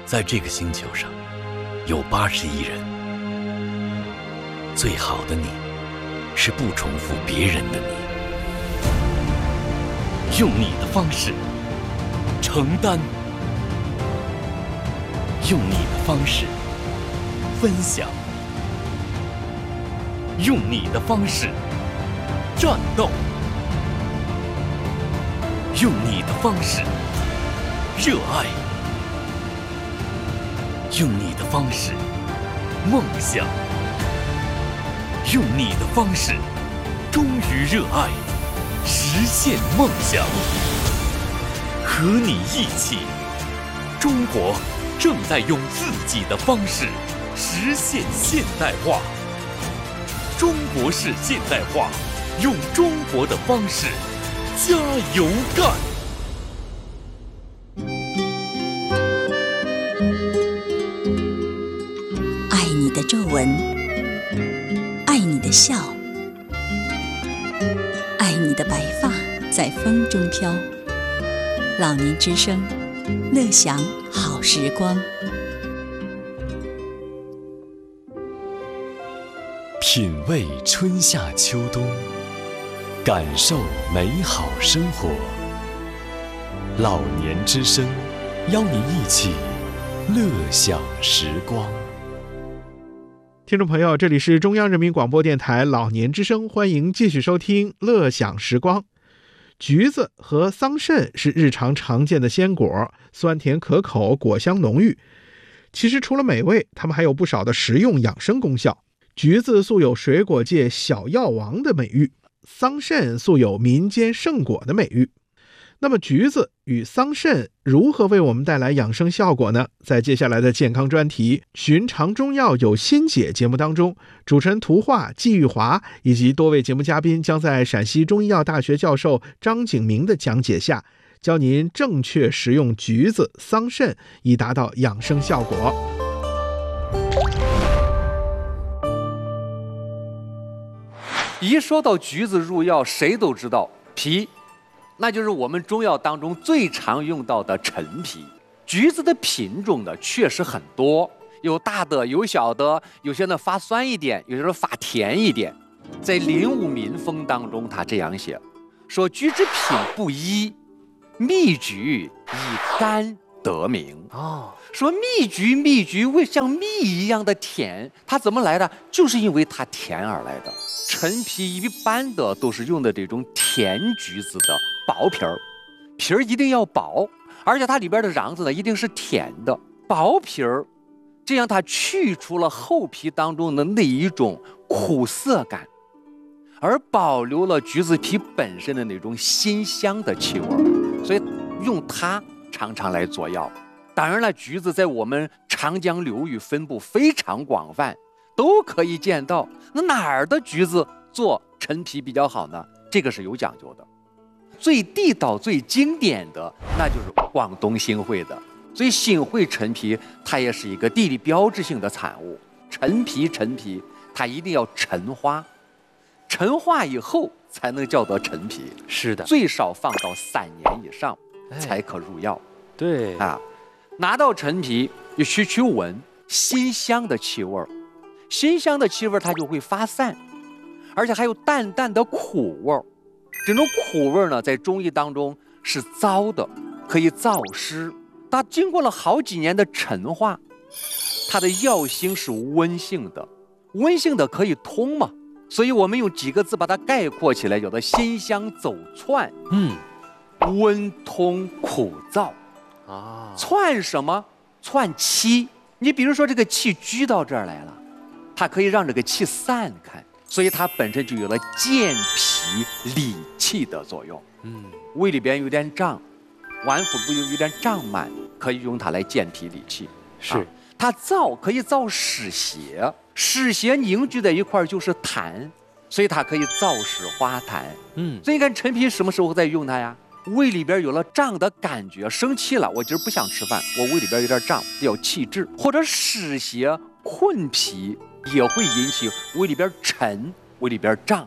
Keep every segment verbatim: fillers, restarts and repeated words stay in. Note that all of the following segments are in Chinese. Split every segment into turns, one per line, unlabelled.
在这个星球上有八十亿人，最好的你是不重复别人的你，用你的方式承担，用你的方式分享，用你的方式战斗，用你的方式热爱，用你的方式梦想，用你的方式忠于热爱，实现梦想。和你一起，中国正在用自己的方式实现现代化。中国式现代化，用中国的方式加油干！
爱你的皱纹，爱你的笑，爱你的白发在风中飘。老年之声，乐享好时光。
品味春夏秋冬，感受美好生活。老年之声，邀您一起乐享时光。
听众朋友，这里是中央人民广播电台老年之声，欢迎继续收听乐享时光。橘子和桑葚是日常常见的鲜果，酸甜可口，果香浓郁。其实除了美味，它们还有不少的食用养生功效。橘子素有水果界小药王的美誉，桑葚素有民间圣果的美誉。那么橘子与桑葚如何为我们带来养生效果呢？在接下来的健康专题寻常中药有新解节目当中，主持人涂化、季玉华以及多位节目嘉宾将在陕西中医药大学教授张景明的讲解下，教您正确食用橘子、桑葚，以达到养生效果。
一说到橘子入药，谁都知道皮，那就是我们中药当中最常用到的陈皮。橘子的品种呢确实很多，有大的，有小的，有些呢发酸一点，有些呢发甜一点。在《林武民风》当中，他这样写，说橘之品不一，蜜橘以甘得名。哦，说蜜橘，蜜橘为像蜜一样的甜，它怎么来的？就是因为它甜而来的。陈皮一般的都是用的这种甜橘子的薄皮儿，皮儿一定要薄，而且它里边的瓤子呢一定是甜的，薄皮儿，这样它去除了厚皮当中的那一种苦涩感，而保留了橘子皮本身的那种辛香的气味，所以用它常常来做药。当然了，橘子在我们长江流域分布非常广泛，都可以见到。那哪儿的橘子做陈皮比较好呢？这个是有讲究的。最地道、最经典的，那就是广东新会的。所以新会陈皮它也是一个地理标志性的产物。陈皮，陈皮，它一定要陈化，陈化以后才能叫做陈皮。
是的，
最少放到三年以上才可入药。
对
啊，拿到陈皮，你去去闻辛香的气味。辛香的气味它就会发散，而且还有淡淡的苦味。这种苦味呢，在中医当中是燥的，可以燥湿。它经过了好几年的陈化，它的药性是温性的，温性的可以通嘛。所以我们用几个字把它概括起来，叫做辛香走窜。嗯，温通苦燥啊。窜什么？窜气。你比如说这个气聚到这儿来了，它可以让这个气散开，所以它本身就有了健脾理气的作用。嗯，胃里边有点胀，脘腹部有点胀满，可以用它来健脾理气。是，啊、它燥可以燥湿邪，湿邪凝聚在一块就是痰，所以它可以燥湿化痰。嗯，所以你看陈皮什么时候在用它呀？胃里边有了胀的感觉，生气了，我今儿不想吃饭，我胃里边有点胀，要气滞，或者湿邪困脾。也会引起胃里边沉，胃里边胀，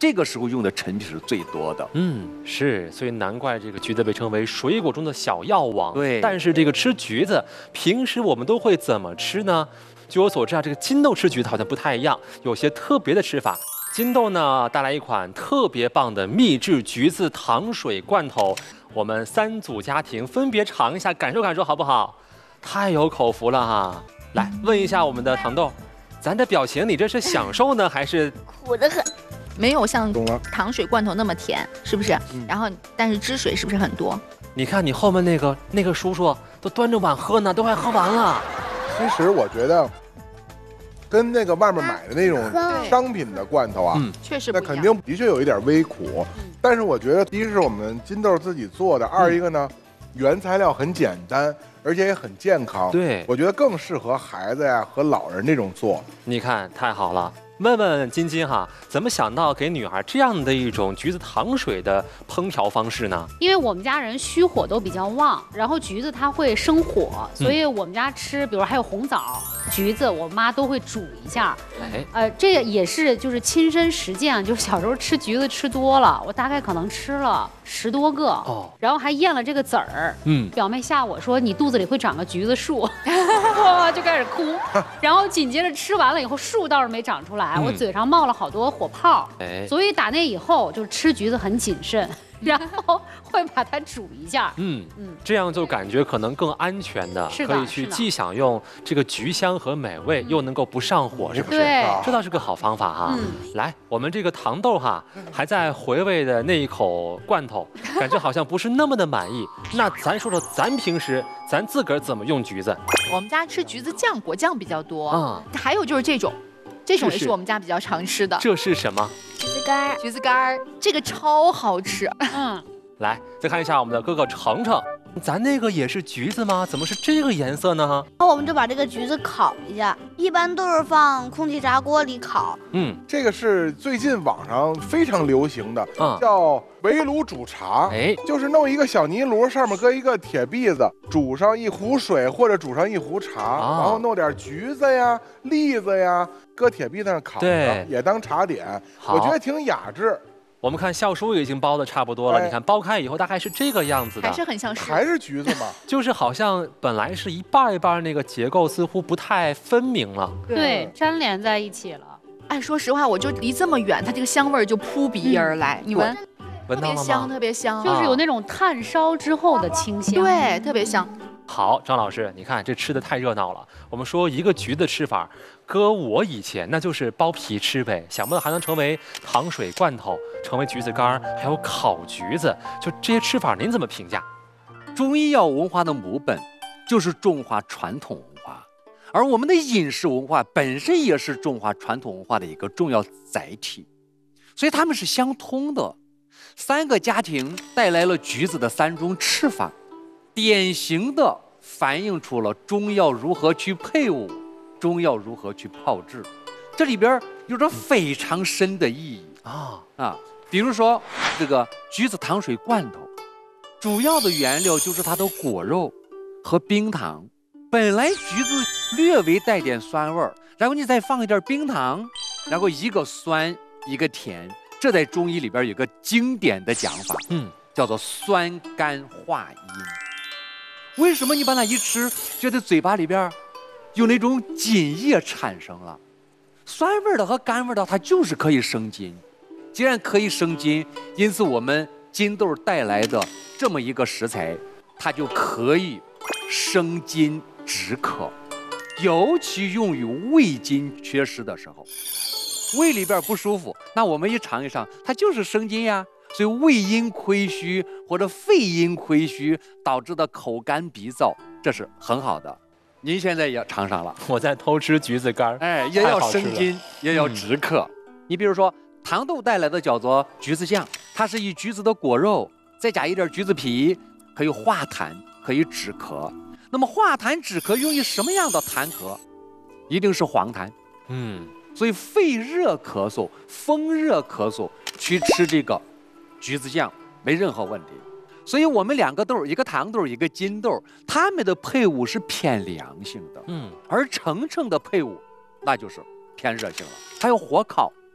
这个时候用的陈皮是最多的。
嗯，是，所以难怪这个橘子被称为水果中的小药王。
对，
但是这个吃橘子，平时我们都会怎么吃呢？据我所知啊，这个金豆吃橘子好像不太一样，有些特别的吃法。金豆呢带来一款特别棒的秘制橘子糖水罐头，我们三组家庭分别尝一下，感受感受好不好？太有口福了哈！来问一下我们的糖豆，咱这表情，你这是享受呢，还是
苦得很？没有像
懂了
糖水罐头那么甜，是不是？
嗯、
然后，但是汁水是不是很多？
你看你后面那个那个叔叔都端着碗喝呢，都快喝完了。
其实我觉得，跟那个外面买的那种商品的罐头啊，
嗯，
确实
那肯定的确有一点微苦。嗯、但是我觉得，第一是我们金豆自己做的，二一个呢，原材料很简单。而且也很健康，
对，
我觉得更适合孩子呀和老人这种做。
你看，太好了。问问晶晶哈，怎么想到给女孩这样的一种橘子糖水的烹调方式呢？
因为我们家人虚火都比较旺，然后橘子它会生火，所以我们家吃，比如还有红枣、橘子，我妈都会煮一下。哎，呃，这个也是就是亲身实践，就是小时候吃橘子吃多了，我大概可能吃了十多个哦，然后还咽了这个籽儿。嗯，表妹吓我说你肚子里会长个橘子树，我就开始哭，然后紧接着吃完了以后树倒是没长出来。我嘴上冒了好多火泡，哎，所以打那以后就吃橘子很谨慎，然后会把它煮一下，
嗯嗯，这样就感觉可能更安全的，
是
可以去既享用这个橘香和美味，又能够不上火，是不是？
对，
这倒是个好方法哈。来，我们这个糖豆哈还在回味的那一口罐头，感觉好像不是那么的满意。那咱说说咱平时咱自个儿怎么用橘子？
我们家吃橘子酱、果酱比较多啊，还有就是这种。这种也是我们家比较常吃的。
这是什么？
橘子干。橘子干，这个超好吃。嗯，
来，再看一下我们的哥哥程程，咱那个也是橘子吗？怎么是这个颜色呢？
然后我们就把这个橘子烤一下，一般都是放空气炸锅里烤。
嗯，这个是最近网上非常流行的，嗯、叫围炉煮茶。哎，就是弄一个小泥炉，上面搁一个铁篦子，煮上一壶水或者煮上一壶茶，啊、然后弄点橘子呀、栗子呀。搁铁篦子上烤着，也当茶点，我觉得挺雅致。
我们看笑叔已经包的差不多了，哎、你看剥开以后大概是这个样子的，
还是很像是，
还是橘子嘛，
就是好像本来是一半一半，那个结构似乎不太分明了，
对，粘连在一起了。
哎，说实话，我就离这么远，它这个香味就扑鼻而来，嗯、你闻，
闻到了吗？
特别香，特别香，
就是有那种炭烧之后的清香，
对，特别香。
好，张老师，你看这吃的太热闹了。我们说一个橘的吃法，搁我以前那就是剥皮吃呗，想不到还能成为糖水罐头，成为橘子干，还有烤橘子，就这些吃法，您怎么评价？
中医药文化的母本就是中华传统文化，而我们的饮食文化本身也是中华传统文化的一个重要载体，所以它们是相通的。三个家庭带来了橘子的三种吃法。典型的反映出了中药如何去配伍，中药如何去炮制，这里边有着非常深的意义啊啊！比如说这个橘子糖水罐头，主要的原料就是它的果肉和冰糖。本来橘子略微带点酸味儿，然后你再放一点冰糖，然后一个酸一个甜，这在中医里边有个经典的讲法，嗯，叫做酸甘化阴。为什么你把它一吃，觉得嘴巴里边有那种津液产生了？酸味的和甘味的，它就是可以生津。既然可以生津，因此我们金豆带来的这么一个食材，它就可以生津止渴，尤其用于胃津缺失的时候，胃里边不舒服，那我们一尝一尝，它就是生津呀。所以胃阴亏虚或者肺阴亏虚导致的口干鼻燥，这是很好的。您现在也尝上了，
我在偷吃橘子干，
哎，也要生津，也要止渴。嗯、你比如说糖豆带来的叫做橘子酱，它是以橘子的果肉再加一点橘子皮，可以化痰，可以止咳。那么化痰止咳用于什么样的痰咳？一定是黄痰。嗯，所以肺热咳嗽、风热咳嗽去吃这个橘子酱没任何问题。所以我们两个豆，一个糖豆，一个金豆，它们的配伍是偏凉性的，嗯，而程程的配伍那就是偏热性了。还有火烤，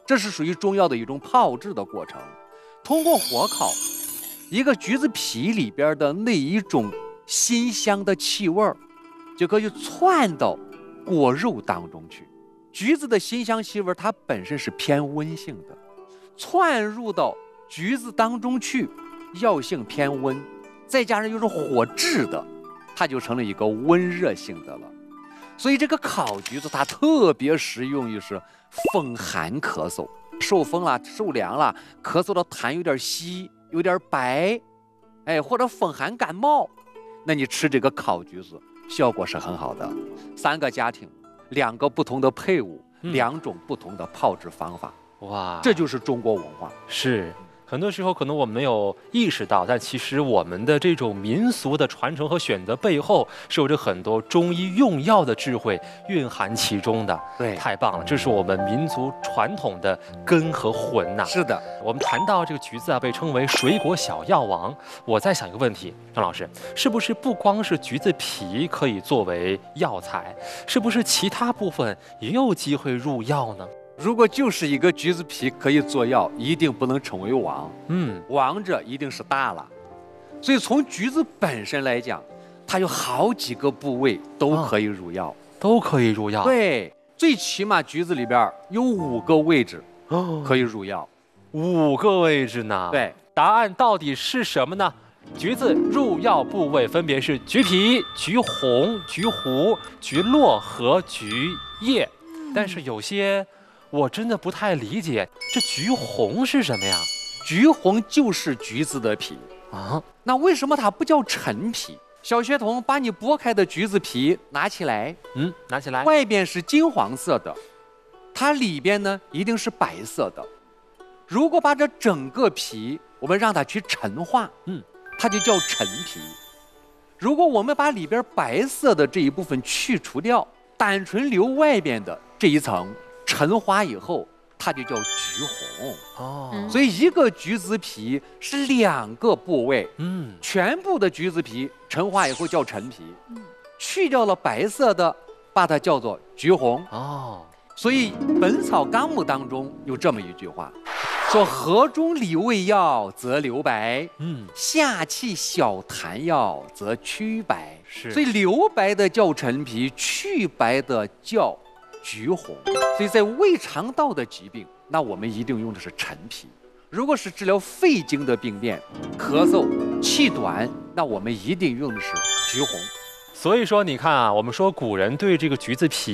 这是属于中药的一种泡制的过程。通过火烤，一个橘子皮里边的那一种辛香的气味儿，就可以窜到果肉当中去。橘子的辛香气味它本身是偏温性的，窜入到橘子当中去，药性偏温，再加上又是火制的，它就成了一个温热性的了。所以这个烤橘子它特别适用于是风寒咳嗽，受风了、受凉了，咳嗽的痰有点稀、有点白，哎，或者风寒感冒，那你吃这个烤橘子效果是很好的。三个家庭，两个不同的配伍，嗯、两种不同的泡制方法，哇，这就是中国文化。
是。很多时候可能我们没有意识到，但其实我们的这种民俗的传承和选择背后，是有着很多中医用药的智慧蕴含其中的。
对，
太棒了，这是我们民族传统的根和魂呐、啊。
是的，
我们谈到这个橘子啊，被称为水果小药王。我在想一个问题，张老师，是不是不光是橘子皮可以作为药材，是不是其他部分也有机会入药呢？
如果就是一个橘子皮可以做药，一定不能成为王。嗯，王者一定是大了。所以从橘子本身来讲，它有好几个部位都可以入药，啊、
都可以入药。
对，最起码橘子里边有五个位置可以入药。
哦、五个位置呢？
对，
答案到底是什么呢？橘子入药部位分别是橘皮、橘红、橘核、橘络和橘叶，但是有些。我真的不太理解，这橘红是什么呀？
橘红就是橘子的皮啊。那为什么它不叫陈皮？小学童，把你剥开的橘子皮拿起来，
嗯，拿起来，
外边是金黄色的，它里边呢一定是白色的。如果把这整个皮我们让它去陈化，嗯，它就叫陈皮。如果我们把里边白色的这一部分去除掉，单纯留外边的这一层。陈化以后，它就叫橘红哦。所以一个橘子皮是两个部位，嗯，全部的橘子皮陈化以后叫陈皮，嗯，去掉了白色的，把它叫做橘红哦。所以《本草纲目》当中有这么一句话，说河中里味药则留白，嗯，下气小痰药则祛白。是，所以留白的叫陈皮，祛白的叫橘红。所以在胃肠道的疾病，那我们一定用的是陈皮。如果是治疗肺经的病变，咳嗽、气短，那我们一定用的是橘红。
所以说，你看啊，我们说古人对这个橘子皮